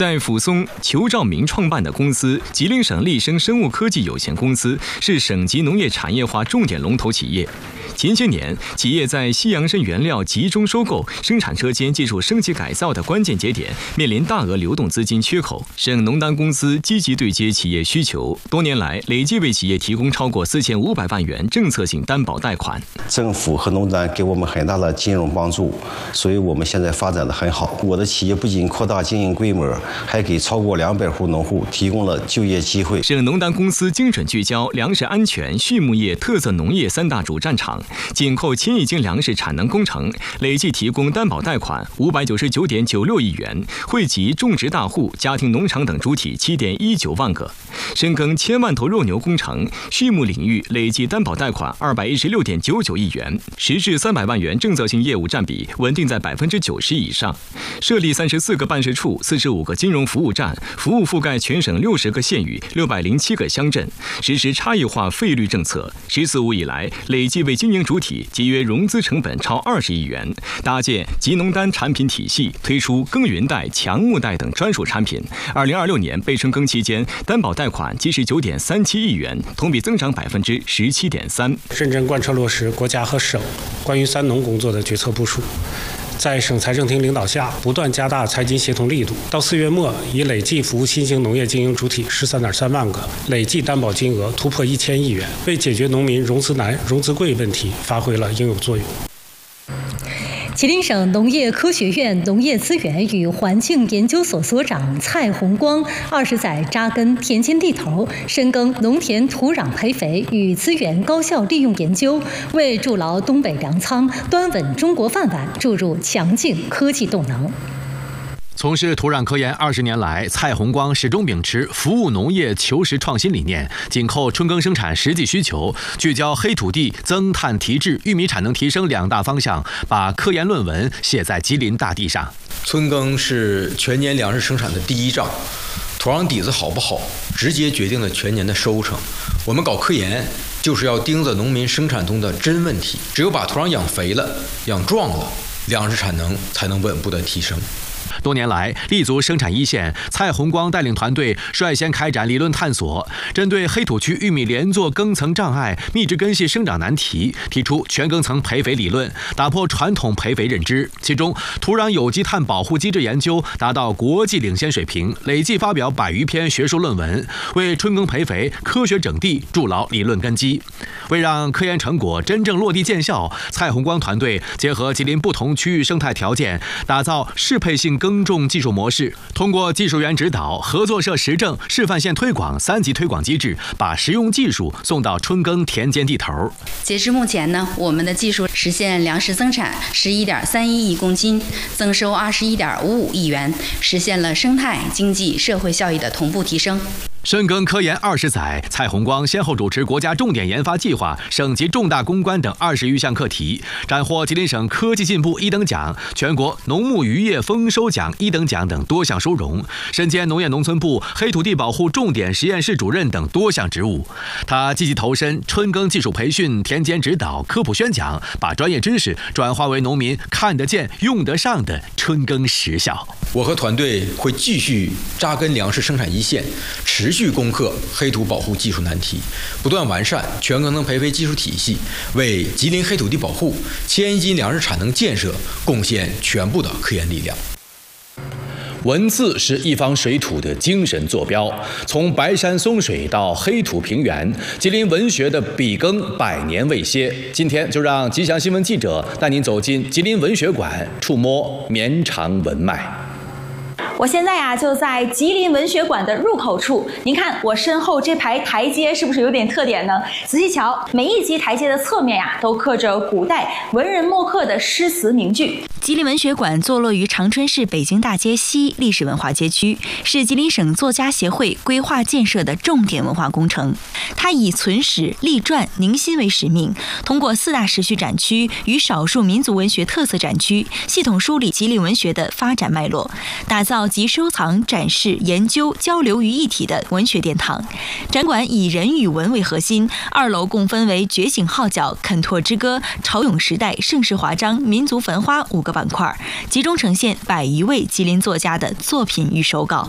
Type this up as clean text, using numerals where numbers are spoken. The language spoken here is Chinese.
在抚松裘兆民创办的公司吉林省力生生物科技有限公司是省级农业产业化重点龙头企业。前些年，企业在西洋参原料集中收购、生产车间技术升级改造的关键节点，面临大额流动资金缺口。省农单公司积极对接企业需求，多年来累计为企业提供超过4500万元政策性担保贷款。 政府和农单给我们很大的金融帮助，所以我们现在发展得很好。我的企业不仅扩大经营规模，还给超过200户农户提供了就业机会。 省农单公司精准聚焦粮食安全、畜牧业、特色农业3大主战场，紧扣千亿斤粮食产能工程，累计提供担保贷款599.96亿元，惠及种植大户、家庭农场等主体7.19万个。深耕1000万头肉牛工程，畜牧领域累计担保贷款216.99亿元，实质300万元政策性业务占比稳定在90%以上。设立34个办事处、45个金融服务站，服务覆盖全省60个县域、607个乡镇，实施差异化费率政策。14五以来，累计为经营主体节约融资成本超20亿元，搭建集农单产品体系，推出耕耘贷、强牧贷等专属产品。2026年备春耕期间，担保贷款79.37亿元，同比增长17.3%。 认真贯彻落实国家和省关于三农工作的决策部署。在省财政厅领导下，不断加大财经协同力度。到4月末，已累计服务新型农业经营主体13.3万个，累计担保金额突破1000亿元，为解决农民融资难、融资贵问题发挥了应有作用。 吉林省农业科学院农业资源与环境研究所所长蔡红光20载扎根田间地头，深耕农田土壤培肥与资源高效利用研究，为筑牢东北粮仓、端稳中国饭碗注入强劲科技动能。 从事土壤科研20年来，蔡红光始终秉持服务农业求实创新理念，紧扣春耕生产实际需求，聚焦黑土地增碳提质、玉米产能提升2大方向，把科研论文写在吉林大地上。 春耕是全年粮食生产的第一仗，土壤底子好不好，直接决定了全年的收成。我们搞科研，就是要盯着农民生产中的真问题，只有把土壤养肥了、养壮了，粮食产能才能稳步的提升。 多年来，立足生产一线，蔡红光带领团队率先开展理论探索，针对黑土区玉米连作耕层障碍、密植根系生长难题，提出全耕层培肥理论，打破传统培肥认知。其中，土壤有机碳保护机制研究达到国际领先水平，累计发表100余篇学术论文，为春耕培肥科学整地筑牢理论根基。为让科研成果真正落地见效，蔡红光团队结合吉林不同区域生态条件，打造适配性耕种技术模式，通过技术员指导、合作社实证、示范县推广3级推广机制，把实用技术送到春耕田间地头。 截至目前呢，我们的技术实现粮食增产11.31亿公斤，增收21.55亿元，实现了生态、经济、社会效益的同步提升。 深耕科研20载，蔡红光先后主持国家重点研发计划、省级重大攻关等20余项课题，斩获吉林省科技进步1等奖、全国农牧渔业丰收奖1等奖等多项殊荣，身兼农业农村部黑土地保护重点实验室主任等多项职务。他积极投身春耕技术培训、田间指导、科普宣讲，把专业知识转化为农民看得见、用得上的春耕实效。 我和团队会继续扎根粮食生产一线，持续攻克黑土保护技术难题，不断完善全耕层培肥技术体系，为吉林黑土地保护、1000亿斤粮食产能建设贡献全部的科研力量。 文字是一方水土的精神坐标，从白山松水到黑土平原，吉林文学的笔耕100年未歇。今天就让吉祥新闻记者带您走进吉林文学馆，触摸绵长文脉。 我现在就在吉林文学馆的入口处，您看我身后这排台阶是不是有点特点呢？仔细瞧，每一级台阶的侧面都刻着古代文人墨客的诗词名句。 吉林文学馆坐落于长春市北京大街西历史文化街区，是吉林省作家协会规划建设的重点文化工程。它以存史、立传、凝心为使命，通过4大时序展区与少数民族文学特色展区，系统梳理吉林文学的发展脉络，打造集收藏、展示、研究、交流于一体的文学殿堂。展馆以人与文为核心，2楼共分为觉醒号角、肯拓之歌、潮涌时代、盛世华章、民族繁花5个板块，集中呈现100余位吉林作家的作品与手稿。